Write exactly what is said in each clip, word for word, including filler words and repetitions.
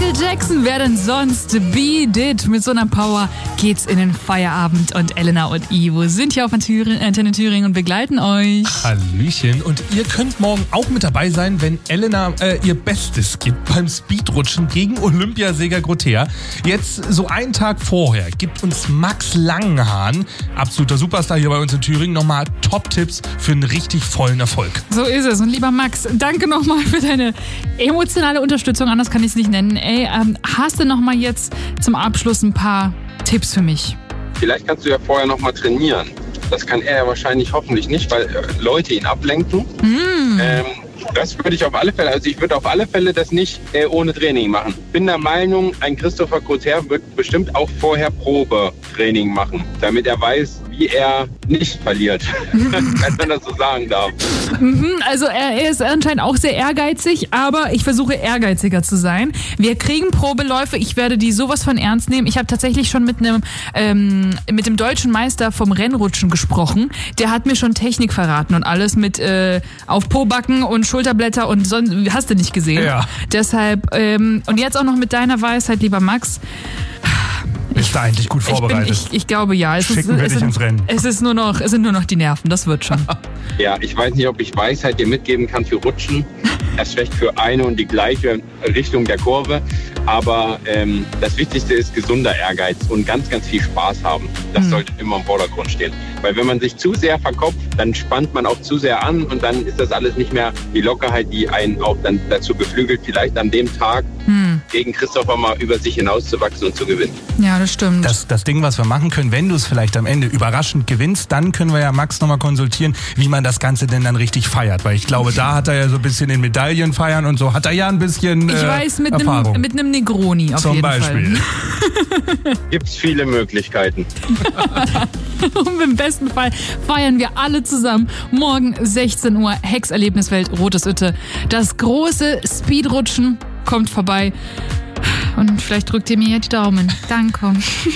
Michael Jackson, wer denn sonst? Beat It. Mit so einer Power geht's in den Feierabend und Elena und Ivo sind hier auf Antenne Thüringen und begleiten euch. Hallöchen. Und ihr könnt morgen auch mit dabei sein, wenn Elena äh, ihr Bestes gibt beim Speedrutschen gegen Olympiasieger Grotea. Jetzt so einen Tag vorher gibt uns Max Langenhahn, absoluter Superstar hier bei uns in Thüringen, nochmal Top-Tipps für einen richtig vollen Erfolg. So ist es. Und lieber Max, danke nochmal für deine emotionale Unterstützung, anders kann ich es nicht nennen. Ey, ähm, hast du nochmal jetzt zum Abschluss ein paar Tipps für mich? Vielleicht kannst du ja vorher nochmal trainieren. Das kann er ja wahrscheinlich hoffentlich nicht, weil äh, Leute ihn ablenken. Mm. Ähm, das würde ich auf alle Fälle, also ich würde auf alle Fälle das nicht äh, ohne Training machen. Bin der Meinung, ein Christopher Grotea wird bestimmt auch vorher Probetraining machen, damit er weiß, wie er nicht verliert, wenn man das so sagen darf. Also er ist anscheinend auch sehr ehrgeizig, aber ich versuche ehrgeiziger zu sein. Wir kriegen Probeläufe, ich werde die sowas von ernst nehmen. Ich habe tatsächlich schon mit einem ähm, mit dem deutschen Meister vom Rennrutschen gesprochen. Der hat mir schon Technik verraten und alles mit äh, auf Pobacken und Schulterblätter und sonst hast du nicht gesehen. Ja. Deshalb ähm, und jetzt auch noch mit deiner Weisheit, lieber Max. Bist du eigentlich gut vorbereitet? Ich, bin, ich, ich glaube ja. Es Schicken ist, wir es dich sind, ins Rennen. Es, ist nur noch, es sind nur noch die Nerven, das wird schon. Ja, ich weiß nicht, ob ich Weisheit dir mitgeben kann für Rutschen. Erst recht für eine und die gleiche Richtung der Kurve. Aber ähm, das Wichtigste ist gesunder Ehrgeiz und ganz, ganz viel Spaß haben. Das hm. sollte immer im Vordergrund stehen. Weil wenn man sich zu sehr verkopft, dann spannt man auch zu sehr an und dann ist das alles nicht mehr die Lockerheit, die einen auch dann dazu beflügelt, vielleicht an dem Tag hm. gegen Christopher mal über sich hinauszuwachsen und zu gewinnen. Ja, das stimmt. Das, das Ding, was wir machen können, wenn du es vielleicht am Ende überraschend gewinnst, dann können wir ja Max nochmal konsultieren, wie man das Ganze denn dann richtig feiert. Weil ich glaube, da hat er ja so ein bisschen in Medaillen feiern und so, hat er ja ein bisschen äh, Ich weiß, mit Erfahrung. einem mit einem Negroni auf Zum jeden Beispiel. Fall. Gibt es viele Möglichkeiten. Und im besten Fall feiern wir alle zusammen. Morgen sechzehn Uhr, Hex-Erlebniswelt, Rotes Hütte. Das große Speedrutschen kommt vorbei. Und vielleicht drückt ihr mir ja die Daumen. Danke.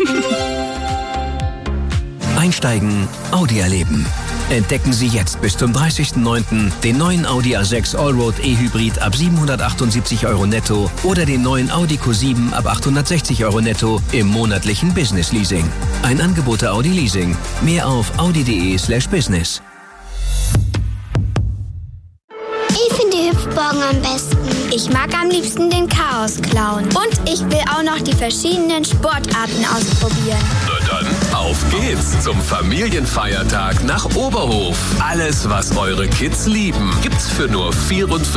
Einsteigen, Audi erleben. Entdecken Sie jetzt bis zum dreißigsten neunten den neuen Audi A sechs Allroad E-Hybrid ab siebenhundertachtundsiebzig Euro netto oder den neuen Audi Q sieben ab achthundertsechzig Euro netto im monatlichen Business Leasing. Ein Angebot der Audi Leasing. Mehr auf audi.de slash business. Ich finde die Hüpfburgen am besten. Ich mag am liebsten den Chaos-Clown. Und ich will auch noch die verschiedenen Sportarten ausprobieren. Na dann, auf geht's zum Familienfeiertag nach Oberhof. Alles, was eure Kids lieben, gibt's für nur vierundvierzig